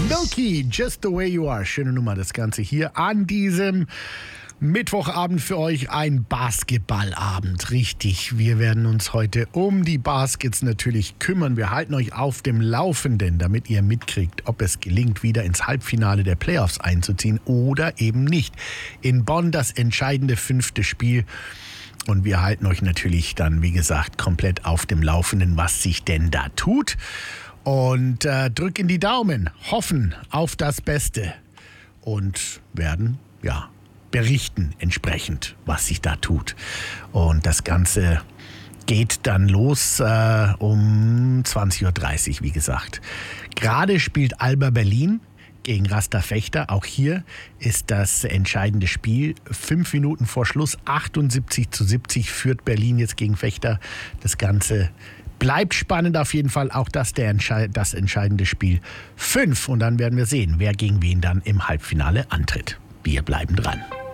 Milky, Just the Way You Are. Schöne Nummer, das Ganze hier an diesem Mittwochabend für euch. Ein Basketballabend, richtig. Wir werden uns heute um die Baskets natürlich kümmern. Wir halten euch auf dem Laufenden, damit ihr mitkriegt, ob es gelingt, wieder ins Halbfinale der Playoffs einzuziehen oder eben nicht. In Bonn das entscheidende 5. Spiel. Und wir halten euch natürlich dann, wie gesagt, komplett auf dem Laufenden, was sich denn da tut. Und drücken die Daumen, hoffen auf das Beste und werden, berichten entsprechend, was sich da tut. Und das Ganze geht dann los um 20.30 Uhr, wie gesagt. Gerade spielt Alba Berlin gegen Rasta Fechter. Auch hier ist das entscheidende Spiel. 5 Minuten vor Schluss, 78-70 führt Berlin jetzt gegen Fechter. Das Ganze bleibt spannend auf jeden Fall. Auch das das entscheidende Spiel 5. Und dann werden wir sehen, wer gegen wen dann im Halbfinale antritt. Wir bleiben dran.